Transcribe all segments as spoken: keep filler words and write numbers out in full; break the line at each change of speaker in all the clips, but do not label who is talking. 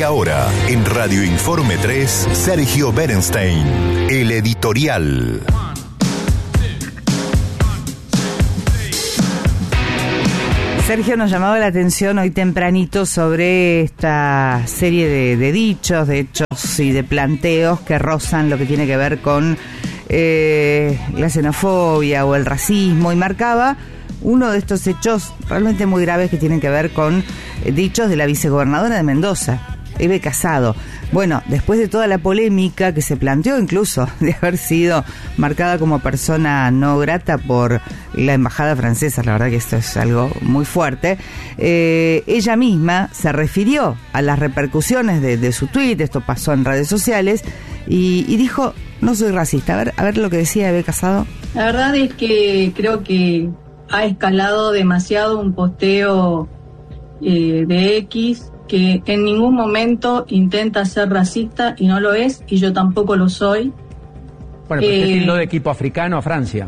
Y ahora, en Radio Informe tres, Sergio Berenstein, el editorial.
Sergio nos llamaba la atención hoy tempranito sobre esta serie de, de dichos, de hechos y de planteos que rozan lo que tiene que ver con eh, la xenofobia o el racismo, y marcaba uno de estos hechos realmente muy graves que tienen que ver con eh, dichos de la vicegobernadora de Mendoza, Eve Casado. Bueno, después de toda la polémica que se planteó, incluso de haber sido marcada como persona no grata por la embajada francesa, la verdad que esto es algo muy fuerte, eh, ella misma se refirió a las repercusiones de, de su tuit, esto pasó en redes sociales, y, y dijo, no soy racista. A ver, a ver lo que decía Eve Casado.
La verdad es que creo que ha escalado demasiado un posteo eh, de X, que en ningún momento intenta ser racista y no lo es, y yo tampoco lo soy.
Bueno, pero eh, usted tildó de equipo africano a Francia.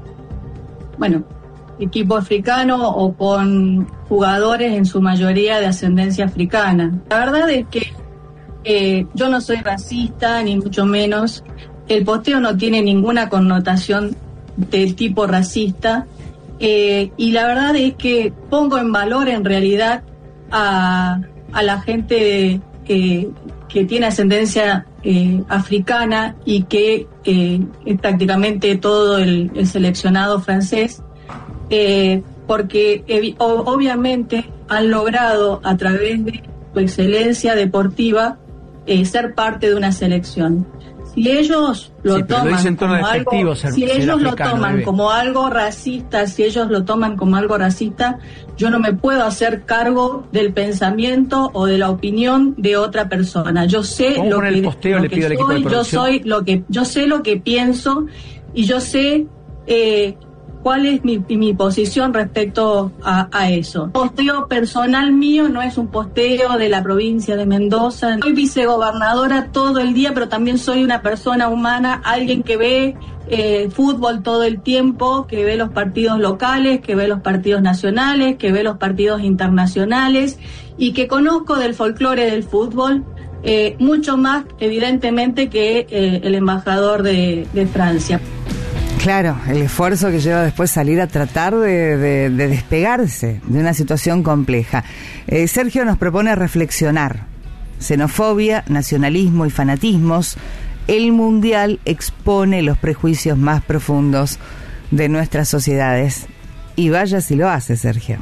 Bueno, equipo africano o con jugadores en su mayoría de ascendencia africana. La verdad es que eh, yo no soy racista, ni mucho menos. El posteo no tiene ninguna connotación del tipo racista, eh, y la verdad es que pongo en valor en realidad a... a la gente que, que tiene ascendencia eh, africana y que eh, es prácticamente todo el, el seleccionado francés, eh, porque evi- o, obviamente han logrado a través de su excelencia deportiva eh, ser parte de una selección. Si ellos lo
sí,
toman
lo como
algo,
ser,
si
ser
ellos
africano,
lo toman
bebé.
como algo racista, si ellos lo toman como algo racista, yo no me puedo hacer cargo del pensamiento o de la opinión de otra persona. Yo sé lo que,
el posteo,
lo
le
que
pido al equipo de
soy, yo
producción.
soy lo que yo sé lo que pienso, y yo sé eh, cuál es mi, mi posición respecto a, a eso. El posteo personal mío no es un posteo de la provincia de Mendoza. Soy vicegobernadora todo el día, pero también soy una persona humana, alguien que ve eh, fútbol todo el tiempo, que ve los partidos locales, que ve los partidos nacionales, que ve los partidos internacionales, y que conozco del folclore del fútbol eh, mucho más, evidentemente, que eh, el embajador de, de Francia.
Claro, el esfuerzo que lleva después salir a tratar de, de, de despegarse de una situación compleja. Eh, Sergio nos propone reflexionar. Xenofobia, nacionalismo y fanatismos. El Mundial expone los prejuicios más profundos de nuestras sociedades. Y vaya si lo hace, Sergio.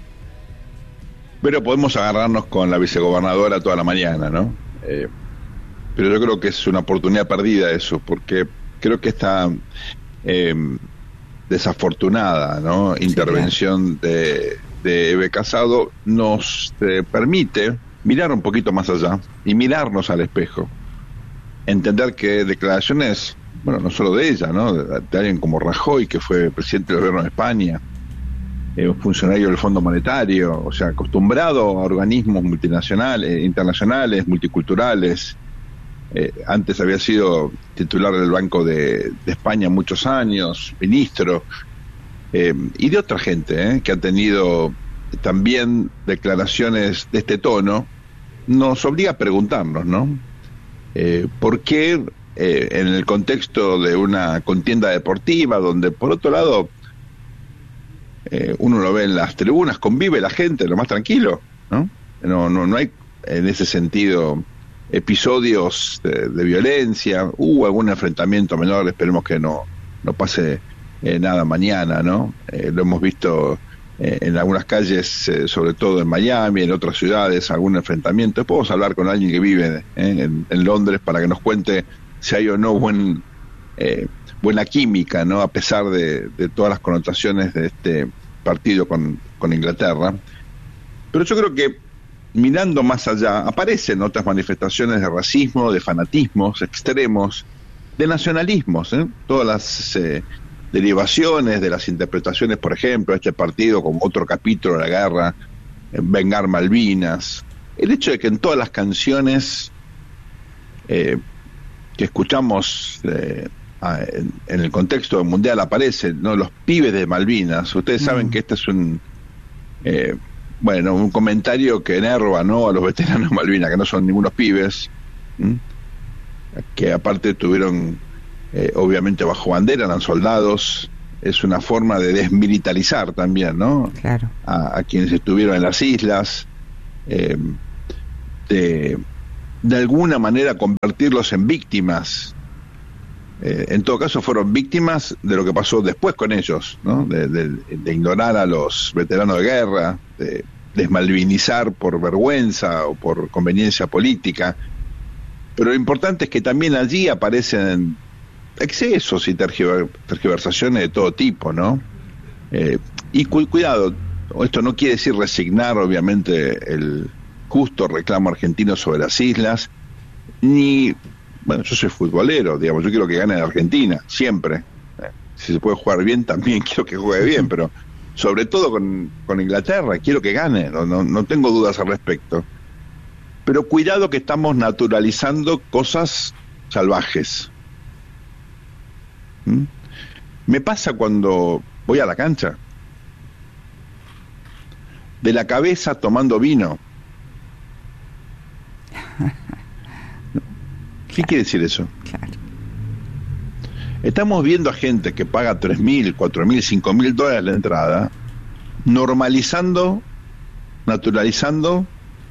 Pero podemos agarrarnos con la vicegobernadora toda la mañana, ¿no? Eh, pero yo creo que es una oportunidad perdida eso, porque creo que esta eh, desafortunada, ¿no?, sí, intervención de, de Eve Casado nos eh, permite mirar un poquito más allá y mirarnos al espejo. Entender que declaraciones, bueno, no solo de ella, ¿no?, de, de alguien como Rajoy, que fue presidente del gobierno de España, eh, un funcionario del Fondo Monetario, o sea, acostumbrado a organismos multinacionales, eh, internacionales, multiculturales. Eh, antes había sido titular del Banco de, de España muchos años, ministro, eh, y de otra gente eh, que ha tenido también declaraciones de este tono, nos obliga a preguntarnos, ¿no? Eh, ¿Por qué eh, en el contexto de una contienda deportiva, donde por otro lado eh, uno lo ve en las tribunas, convive la gente lo más tranquilo, ¿no? No, no, no hay en ese sentido episodios de, de violencia, hubo algún enfrentamiento menor, esperemos que no, no pase eh, nada mañana, ¿no? Eh, lo hemos visto eh, en algunas calles, eh, sobre todo en Miami, en otras ciudades, algún enfrentamiento. Podemos hablar con alguien que vive eh, en, en Londres para que nos cuente si hay o no buen, eh, buena química, ¿no?, a pesar de, de todas las connotaciones de este partido con, con Inglaterra. Pero yo creo que mirando más allá, aparecen otras manifestaciones de racismo, de fanatismos extremos, de nacionalismos, ¿eh? Todas las eh, derivaciones de las interpretaciones, por ejemplo, de este partido como otro capítulo de la guerra, eh, vengar Malvinas. El hecho de que en todas las canciones eh, que escuchamos eh, en, en el contexto del mundial aparecen, ¿no?, los pibes de Malvinas. Ustedes saben mm. que este es un... Eh, bueno, un comentario que enerva, ¿no?, a los veteranos de Malvinas, que no son ningunos pibes, ¿m? que aparte tuvieron, eh, obviamente bajo bandera, eran soldados. Es una forma de desmilitarizar también, ¿no?
Claro.
A, a quienes estuvieron en las islas, eh, de, de alguna manera convertirlos en víctimas. Eh, en todo caso fueron víctimas de lo que pasó después con ellos, ¿no? De, de, de ignorar a los veteranos de guerra, de desmalvinizar por vergüenza o por conveniencia política. Pero lo importante es que también allí aparecen excesos y tergiver, tergiversaciones de todo tipo, ¿no? Eh, y cu cuidado, esto no quiere decir resignar, obviamente, el justo reclamo argentino sobre las islas, ni, bueno, yo soy futbolero, digamos, yo quiero que gane la Argentina, siempre. Eh, si se puede jugar bien, también quiero que juegue bien, pero sobre todo con, con Inglaterra, quiero que gane, no, no, no tengo dudas al respecto. Pero cuidado que estamos naturalizando cosas salvajes. ¿Mm? Me pasa cuando voy a la cancha, de la cabeza tomando vino. ¿Qué claro. quiere decir eso?
Claro.
Estamos viendo a gente que paga tres mil, cuatro mil, cinco mil dólares la entrada, normalizando, naturalizando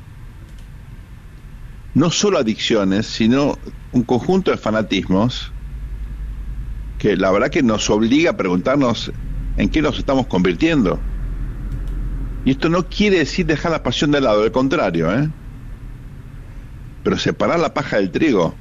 no solo adicciones, sino un conjunto de fanatismos que la verdad que nos obliga a preguntarnos en qué nos estamos convirtiendo. Y esto no quiere decir dejar la pasión de lado, al contrario, ¿eh? Pero separar la paja del trigo.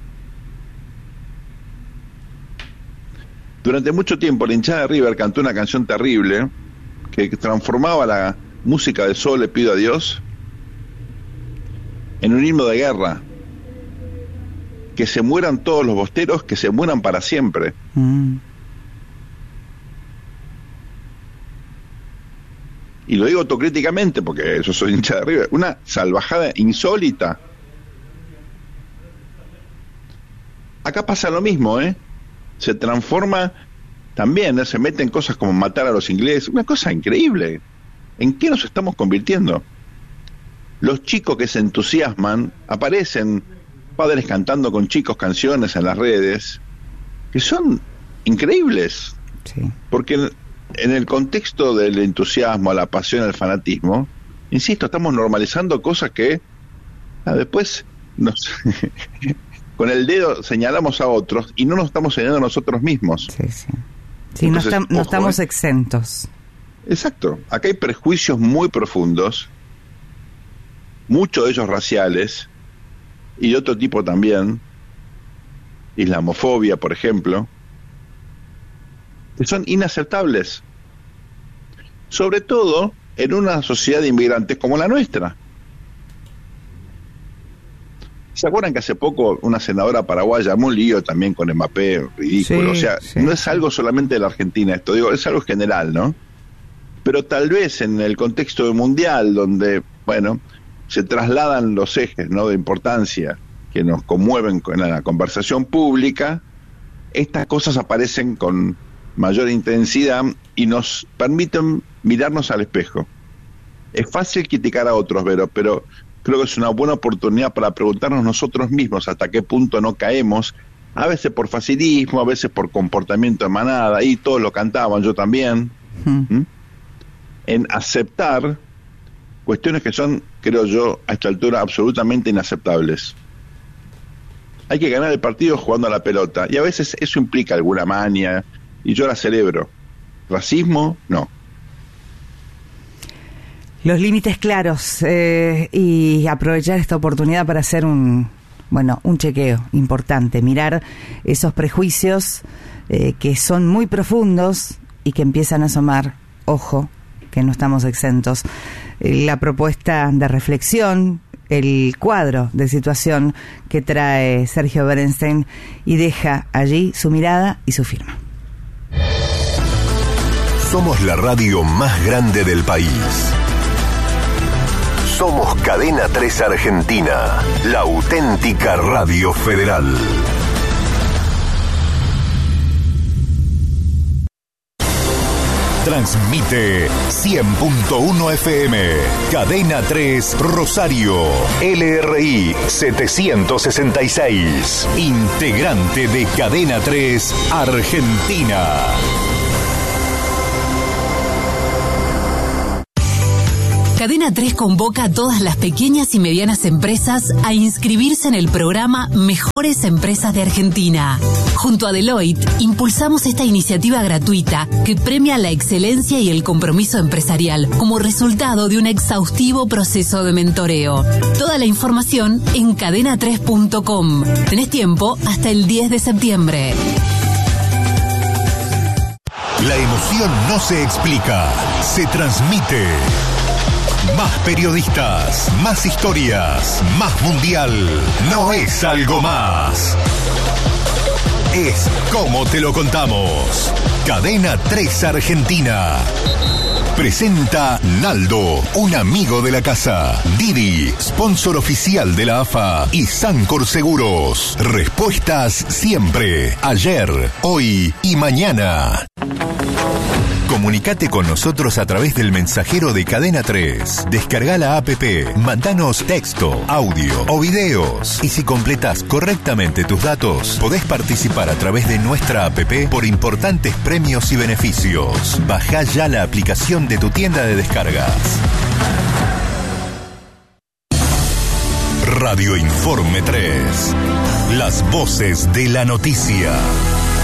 Durante mucho tiempo la hinchada de River cantó una canción terrible que transformaba la música de Solo le pido a Dios en un himno de guerra. Que se mueran todos los bosteros, que se mueran para siempre. Mm. Y lo digo autocríticamente porque yo soy hincha de River. Una salvajada insólita. Acá pasa lo mismo, ¿eh? Se transforma también, ¿eh? Se meten cosas como matar a los ingleses. Una cosa increíble. ¿En qué nos estamos convirtiendo? Los chicos que se entusiasman, aparecen padres cantando con chicos canciones en las redes, que son increíbles.
Sí.
Porque en el contexto del entusiasmo, la pasión, el fanatismo, insisto, estamos normalizando cosas que ah, después nos con el dedo señalamos a otros y no nos estamos señalando a nosotros mismos.
Sí, sí. Sí, Entonces, no, está, no ojo, estamos eh. exentos.
Exacto. Acá hay prejuicios muy profundos, muchos de ellos raciales, y de otro tipo también, islamofobia, por ejemplo, que son inaceptables, sobre todo en una sociedad de inmigrantes como la nuestra. ¿Se acuerdan que hace poco una senadora paraguaya armó un lío también con Mbappé, ridículo? Sí, o sea, sí. No es algo solamente de la Argentina esto, digo, es algo general, ¿no? Pero tal vez en el contexto mundial, donde, bueno, se trasladan los ejes, ¿no?, de importancia que nos conmueven con la conversación pública, estas cosas aparecen con mayor intensidad y nos permiten mirarnos al espejo. Es fácil criticar a otros, Vero, pero creo que es una buena oportunidad para preguntarnos nosotros mismos hasta qué punto no caemos, a veces por facilismo, a veces por comportamiento de manada, y todos lo cantaban, yo también, hmm. ¿Mm? en aceptar cuestiones que son, creo yo, a esta altura absolutamente inaceptables. Hay que ganar el partido jugando a la pelota, y a veces eso implica alguna maña, y yo la celebro. Racismo, no.
Los límites claros, eh, y aprovechar esta oportunidad para hacer un, bueno, un chequeo importante, mirar esos prejuicios eh, que son muy profundos y que empiezan a asomar, ojo, que no estamos exentos. La propuesta de reflexión, el cuadro de situación que trae Sergio Berenstein y deja allí su mirada y su firma.
Somos la radio más grande del país. Somos Cadena tres Argentina, la auténtica radio federal. Transmite cien punto uno F M. Cadena tres Rosario. L R I setecientos sesenta y seis. Integrante de Cadena tres Argentina.
Cadena tres convoca a todas las pequeñas y medianas empresas a inscribirse en el programa Mejores Empresas de Argentina. Junto a Deloitte, impulsamos esta iniciativa gratuita que premia la excelencia y el compromiso empresarial como resultado de un exhaustivo proceso de mentoreo. Toda la información en cadena tres punto com. Tenés tiempo hasta el diez de septiembre.
La emoción no se explica, se transmite. Más periodistas, más historias, más mundial. No es algo más. Es como te lo contamos. Cadena tres Argentina. Presenta Naldo, un amigo de la casa. Didi, sponsor oficial de la A F A. Y Sancor Seguros. Respuestas siempre. Ayer, hoy y mañana. Comunicate con nosotros a través del mensajero de Cadena tres. Descarga la app, mandanos texto, audio o videos. Y si completas correctamente tus datos, podés participar a través de nuestra app por importantes premios y beneficios. Bajá ya la aplicación de tu tienda de descargas. Radio Informe tres. Las voces de la noticia.